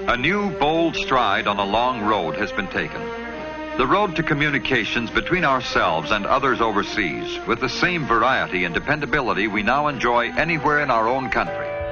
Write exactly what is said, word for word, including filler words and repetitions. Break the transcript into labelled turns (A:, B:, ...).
A: A new, bold stride on a long road has been taken. The road to communications between ourselves and others overseas with the same variety and dependability we now enjoy anywhere in our own country.